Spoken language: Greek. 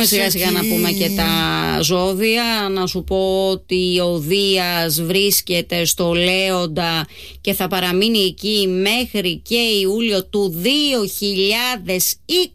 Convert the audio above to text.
Πάμε σιγά σιγά να πούμε και τα ζώδια. Να σου πω ότι ο Δίας βρίσκεται στο Λέοντα και θα παραμείνει εκεί μέχρι και Ιούλιο του 2020.